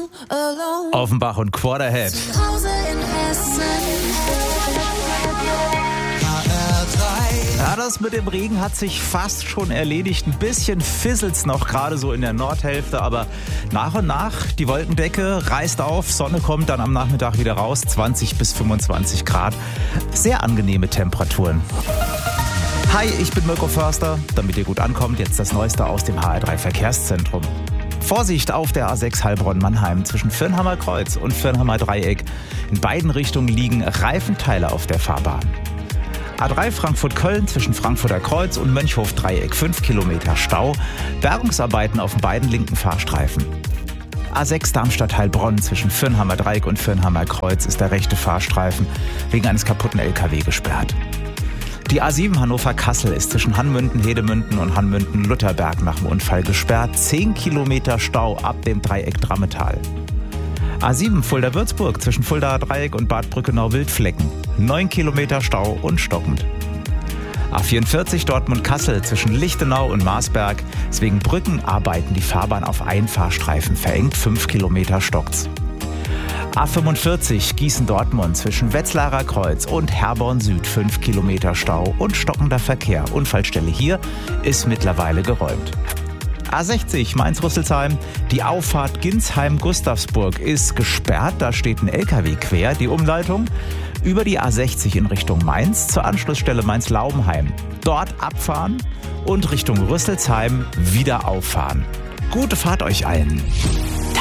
Offenbach und Quarterhead. Ja, das mit dem Regen hat sich fast schon erledigt. Ein bisschen fisselt's noch, gerade so in der Nordhälfte. Aber nach und nach, die Wolkendecke reißt auf, Sonne kommt dann am Nachmittag wieder raus. 20 bis 25 Grad. Sehr angenehme Temperaturen. Hi, ich bin Mirko Förster. Damit ihr gut ankommt, jetzt das Neueste aus dem HR3 Verkehrszentrum. Vorsicht auf der A6 Heilbronn-Mannheim zwischen Firnhammer Kreuz und Firnhammer Dreieck. In beiden Richtungen liegen Reifenteile auf der Fahrbahn. A3 Frankfurt-Köln zwischen Frankfurter Kreuz und Mönchhof-Dreieck 5 Kilometer Stau. Bergungsarbeiten auf den beiden linken Fahrstreifen. A6 Darmstadt-Heilbronn zwischen Firnhammer Dreieck und Firnhammer Kreuz ist der rechte Fahrstreifen wegen eines kaputten LKW gesperrt. Die A7 Hannover-Kassel ist zwischen Hanmünden-Hedemünden und Hanmünden-Lutherberg nach dem Unfall gesperrt. 10 Kilometer Stau ab dem Dreieck Drammetal. A7 Fulda-Würzburg zwischen Fuldaer Dreieck und Bad Brückenau-Wildflecken. 9 Kilometer Stau und stockend. A44 Dortmund-Kassel zwischen Lichtenau und Marsberg. Wegen Brückenarbeiten die Fahrbahn auf einen Fahrstreifen verengt. 5 Kilometer stockt's. A45 Gießen-Dortmund zwischen Wetzlarer Kreuz und Herborn Süd. 5 Kilometer Stau und stockender Verkehr. Unfallstelle hier ist mittlerweile geräumt. A60 Mainz-Rüsselsheim, die Auffahrt Ginsheim-Gustavsburg ist gesperrt. Da steht ein LKW quer. Die Umleitung über die A60 in Richtung Mainz zur Anschlussstelle Mainz-Laubenheim. Dort abfahren und Richtung Rüsselsheim wieder auffahren. Gute Fahrt euch allen.